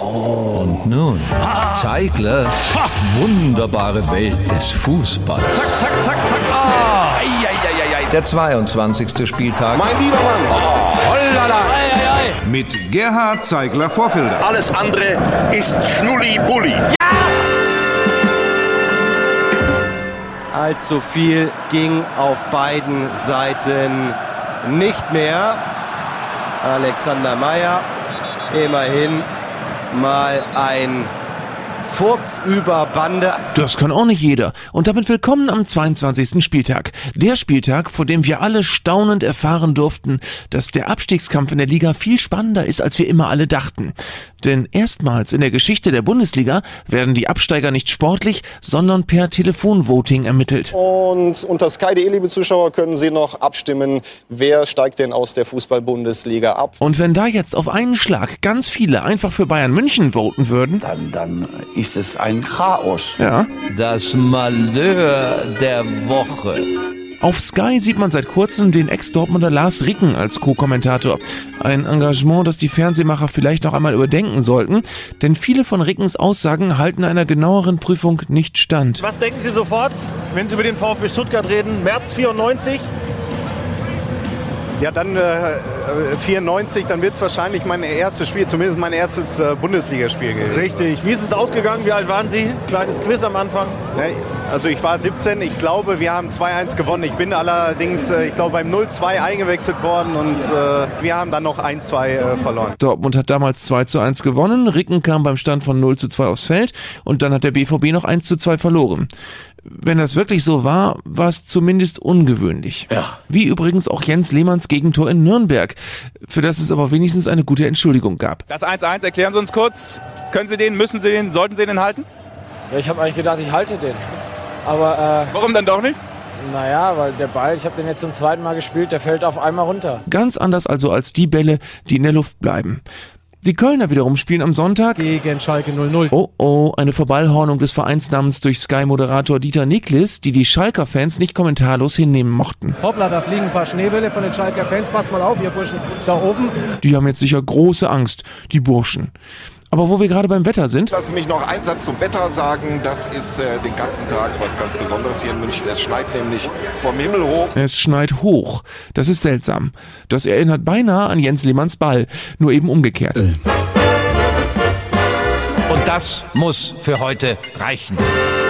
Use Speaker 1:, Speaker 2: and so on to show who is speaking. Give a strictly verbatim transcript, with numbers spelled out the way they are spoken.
Speaker 1: Oh. Und nun, Zeigler, wunderbare Welt des Fußballs.
Speaker 2: Zack, zack, zack, zack. Ah. Ei, ei, ei, ei.
Speaker 1: Der zweiundzwanzigste Spieltag.
Speaker 2: Mein lieber Mann. Oh, hollala. Ei, ei, ei.
Speaker 3: Mit Gerhard Zeigler-Vorfelder.
Speaker 2: Alles andere ist Schnulli-Bulli. Ja!
Speaker 4: Allzu viel ging auf beiden Seiten nicht mehr. Alexander Meyer, immerhin mal ein Furz über Bande.
Speaker 5: Das kann auch nicht jeder. Und damit willkommen am zweiundzwanzigsten Spieltag. Der Spieltag, vor dem wir alle staunend erfahren durften, dass der Abstiegskampf in der Liga viel spannender ist, als wir immer alle dachten. Denn erstmals in der Geschichte der Bundesliga werden die Absteiger nicht sportlich, sondern per Telefonvoting ermittelt.
Speaker 6: Und unter Sky punkt de, liebe Zuschauer, können Sie noch abstimmen, wer steigt denn aus der Fußball-Bundesliga ab.
Speaker 5: Und wenn da jetzt auf einen Schlag ganz viele einfach für Bayern München voten würden,
Speaker 7: dann, dann ist es ein Chaos.
Speaker 5: Ja.
Speaker 1: Das Malheur der Woche.
Speaker 5: Auf Sky sieht man seit kurzem den Ex-Dortmunder Lars Ricken als Co-Kommentator. Ein Engagement, das die Fernsehmacher vielleicht noch einmal überdenken sollten, denn viele von Rickens Aussagen halten einer genaueren Prüfung nicht stand.
Speaker 8: Was denken Sie sofort, wenn Sie über den VfB Stuttgart reden? März vierundneunzig?
Speaker 9: Ja, dann äh, vierundneunzig, dann wird es wahrscheinlich mein erstes Spiel, zumindest mein erstes äh, Bundesligaspiel gewesen.
Speaker 8: Richtig. Wie ist es ausgegangen? Wie alt waren Sie? Kleines Quiz am Anfang.
Speaker 9: Ja, also ich war siebzehn, ich glaube, wir haben zwei eins gewonnen. Ich bin allerdings, äh, ich glaube, beim null zwei eingewechselt worden und äh, wir haben dann noch eins zwei äh, verloren.
Speaker 5: Dortmund hat damals zwei zu eins gewonnen, Ricken kam beim Stand von null zu zwei aufs Feld und dann hat der B V B noch eins zu zwei verloren. Wenn das wirklich so war, war es zumindest ungewöhnlich.
Speaker 7: Ja.
Speaker 5: Wie übrigens auch Jens Lehmanns Gegentor in Nürnberg, für das es aber wenigstens eine gute Entschuldigung gab.
Speaker 10: Das eins eins, erklären Sie uns kurz. Können Sie den, müssen Sie den, sollten Sie den halten?
Speaker 11: Ja, ich habe eigentlich gedacht, ich halte den. Aber, äh,
Speaker 10: warum dann doch nicht?
Speaker 11: Naja, weil der Ball, ich habe den jetzt zum zweiten Mal gespielt, der fällt auf einmal runter.
Speaker 5: Ganz anders also als die Bälle, die in der Luft bleiben. Die Kölner wiederum spielen am Sonntag
Speaker 12: gegen Schalke null null.
Speaker 5: Oh oh, eine Verballhornung des Vereinsnamens durch Sky-Moderator Dieter Niklis, die die Schalker-Fans nicht kommentarlos hinnehmen mochten.
Speaker 12: Hoppla, da fliegen ein paar Schneebälle von den Schalker-Fans. Passt mal auf, ihr Burschen, da oben.
Speaker 5: Die haben jetzt sicher große Angst, die Burschen. Aber wo wir gerade beim Wetter sind...
Speaker 13: Lassen Sie mich noch einen Satz zum Wetter sagen. Das ist äh, den ganzen Tag was ganz Besonderes hier in München. Es schneit nämlich vom Himmel hoch.
Speaker 5: Es schneit hoch. Das ist seltsam. Das erinnert beinahe an Jens Lehmanns Ball, nur eben umgekehrt.
Speaker 1: Und das muss für heute reichen.